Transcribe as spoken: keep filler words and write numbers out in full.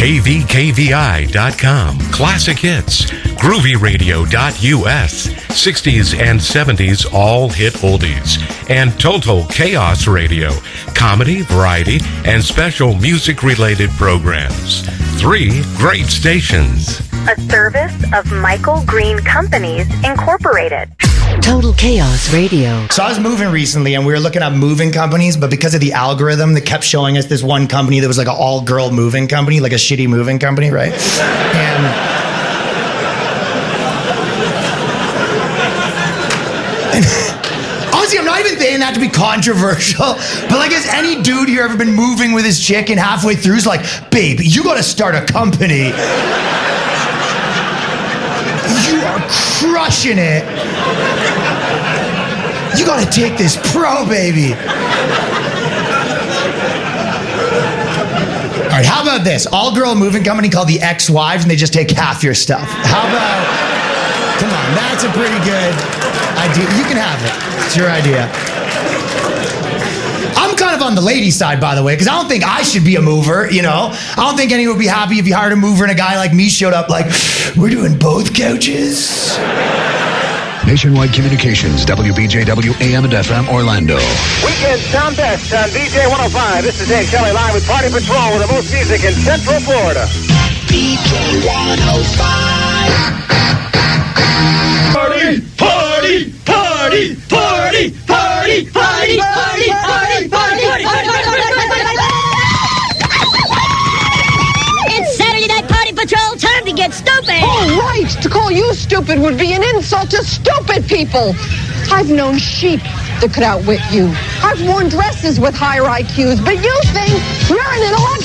K V K V I dot com, Classic Hits, Groovy Radio dot U S, sixties and seventies all hit oldies, and Total Chaos Radio, comedy, variety, and special music-related programs. Three great stations. A service of Michael Green Companies, Incorporated. Total Chaos Radio. So I was moving recently and we were looking up moving companies, but because of the algorithm that kept showing us this one company that was like an all-girl moving company, like a shitty moving company, right? And honestly, I'm not even saying that to be controversial, but like, has any dude here ever been moving with his chick and halfway through is like, babe, you gotta start a company. You are crushing it. You gotta take this pro, baby. All right, how about this? All-girl moving company called the Ex-Wives, and they just take half your stuff. How about, come on, that's a pretty good idea. You can have it. It's your idea. I'm kind of on the lady side, by the way, because I don't think I should be a mover, you know? I don't think anyone would be happy if you hired a mover and a guy like me showed up like, we're doing both couches. Nationwide Communications, W B J W A M and F M, Orlando. Weekend Tom Best on B J one oh five. This is Dave Kelly live with Party Patrol with the most music in Central Florida. B J one oh five. Party, party, party, party, party, party, party, party, party, party, It's Saturday Night Party Patrol, time to get stupid. Oh, right. To call you stupid would be an insult to stupid people. I've known sheep that could outwit you. I've worn dresses with higher I Qs, but you think you're an intellectual.